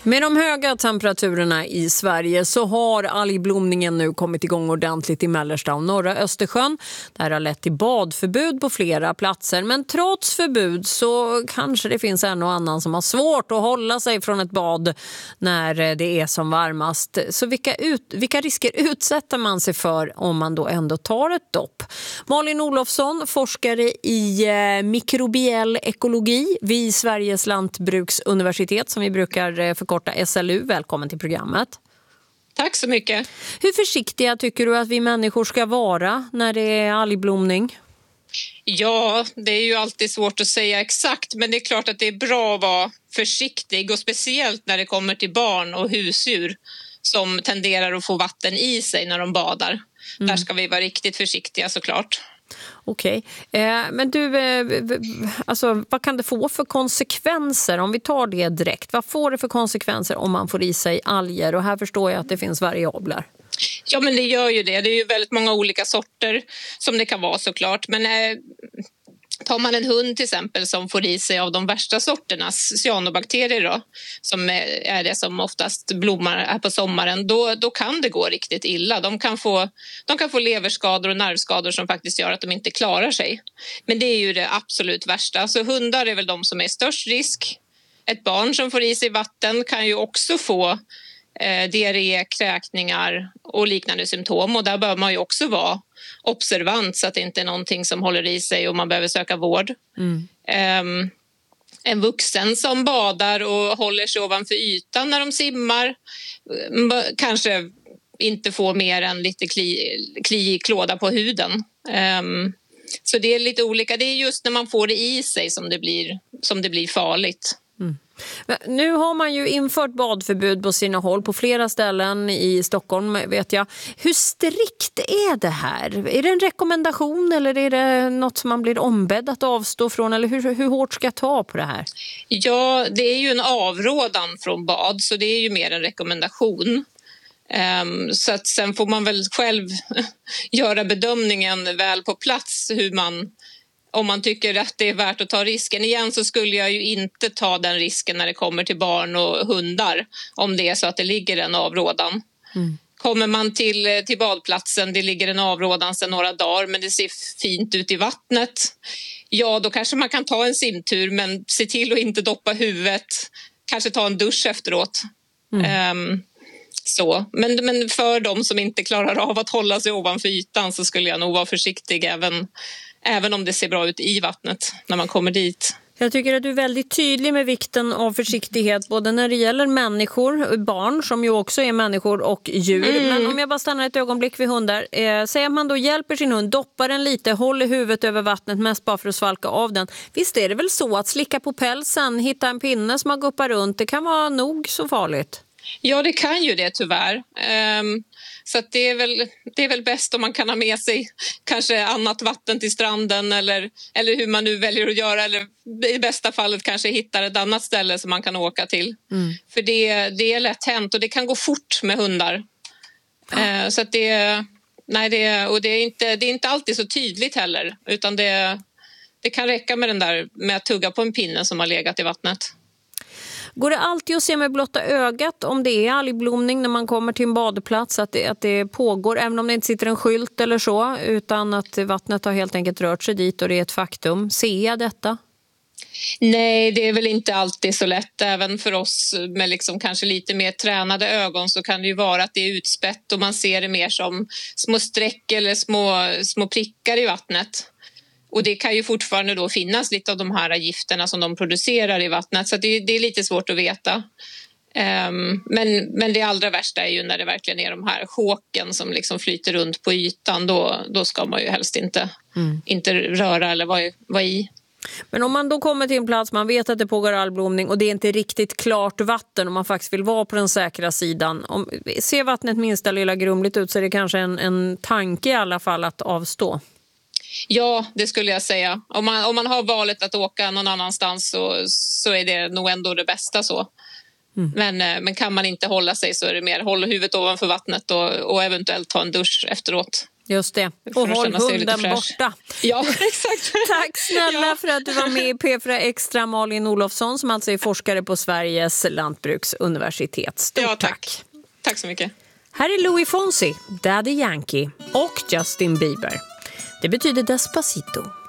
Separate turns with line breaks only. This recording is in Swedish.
Med de höga temperaturerna i Sverige så har algblomningen nu kommit igång ordentligt i mellersta och norra Östersjön. Det här har lett till badförbud på flera platser, men trots förbud så kanske det finns en och annan som har svårt att hålla sig från ett bad när det är som varmast. Så vilka risker utsätter man sig för om man då ändå tar ett dopp? Malin Olofsson, forskare i mikrobiell ekologi vid Sveriges lantbruksuniversitet som vi brukar förkorta SLU. Välkommen till programmet.
Tack så mycket.
Hur försiktiga tycker du att vi människor ska vara när det är algblomning?
Ja, det är ju alltid svårt att säga exakt, men det är klart att det är bra att vara försiktig och speciellt när det kommer till barn och husdjur som tenderar att få vatten i sig när de badar. Där ska vi vara riktigt försiktiga såklart.
Okej. Men du, alltså, vad kan det få för konsekvenser om vi tar det direkt? Vad får det för konsekvenser om man får i sig alger? Och här förstår jag att det finns variabler.
Ja, men det gör ju det. Det är ju väldigt många olika sorter som det kan vara såklart. Men tar man en hund till exempel som får i sig av de värsta sorternas cyanobakterier då, som är det som oftast blommar här på sommaren, då kan det gå riktigt illa. De kan få leverskador och nervskador som faktiskt gör att de inte klarar sig. Men det är ju det absolut värsta. Så hundar är väl de som är störst risk. Ett barn som får i sig vatten kan ju också få diarré, kräkningar och liknande symptom, och där bör man ju också vara observant så att det inte är någonting som håller i sig och man behöver söka vård. En vuxen som badar och håller sig ovanför ytan när de simmar kanske inte får mer än lite klåda på huden. Så det är lite olika. Det är just när man får det i sig som det blir farligt.
Nu har man ju infört badförbud på sina håll på flera ställen i Stockholm, vet jag. Hur strikt är det här? Är det en rekommendation eller är det något som man blir ombedd att avstå från? Eller hur hårt ska jag ta på det här?
Ja, det är ju en avrådan från bad, så det är ju mer en rekommendation. Så att sen får man väl själv göra bedömningen väl på plats om man tycker att det är värt att ta risken. Igen så skulle jag ju inte ta den risken när det kommer till barn och hundar om det är så att det ligger en avrådan. Kommer man till badplatsen, det ligger en avrådan sedan några dagar men det ser fint ut i vattnet. Ja, då kanske man kan ta en simtur, men se till att inte doppa huvudet. Kanske ta en dusch efteråt. Så. Men för de som inte klarar av att hålla sig ovanför ytan så skulle jag nog vara försiktig även om det ser bra ut i vattnet när man kommer dit.
Jag tycker att du är väldigt tydlig med vikten av försiktighet både när det gäller människor, barn som ju också är människor och djur. Men om jag bara stannar ett ögonblick vid hundar. Säger man då hjälper sin hund, doppar den lite, håller huvudet över vattnet mest bara för att svalka av den. Visst är det väl så att slicka på pälsen, hitta en pinne som har guppat runt, det kan vara nog så farligt?
Ja, det kan ju det tyvärr. Så att det är väl bäst om man kan ha med sig kanske annat vatten till stranden eller hur man nu väljer att göra, eller i bästa fallet kanske hittar ett annat ställe som man kan åka till. För det är lätt hänt och det kan gå fort med hundar. Så att det är inte alltid så tydligt heller, utan det kan räcka med att tugga på en pinne som har legat i vattnet.
Går det alltid att se med blotta ögat om det är algblomning när man kommer till en badplats, att det pågår, även om det inte sitter en skylt eller så, utan att vattnet har helt enkelt rört sig dit och det är ett faktum? Ser jag detta?
Nej, det är väl inte alltid så lätt. Även för oss med liksom kanske lite mer tränade ögon så kan det ju vara att det är utspätt och man ser det mer som små streck eller små prickar i vattnet. Och det kan ju fortfarande då finnas lite av de här gifterna som de producerar i vattnet. Så det är lite svårt att veta. Men det allra värsta är ju när det verkligen är de här sjåken som liksom flyter runt på ytan. Då ska man ju helst inte röra eller vara i.
Men om man då kommer till en plats, man vet att det pågår algblomning och det är inte riktigt klart vatten och man faktiskt vill vara på den säkra sidan. Ser vattnet minsta lilla grumligt ut så är det kanske en tanke i alla fall att avstå.
Ja, det skulle jag säga. Om man har valet att åka någon annanstans så är det nog ändå det bästa så. Men kan man inte hålla sig så är det mer hålla huvudet ovanför vattnet och eventuellt ta en dusch efteråt.
Just det. Och håll hunden borta.
Ja, exakt.
Tack snälla för att du var med i P4 Extra, Malin Olofsson, som alltså är forskare på Sveriges lantbruksuniversitet. Stort tack.
Tack så mycket.
Här är Louis Fonsi, Daddy Yankee och Justin Bieber. Det betyder Despacito.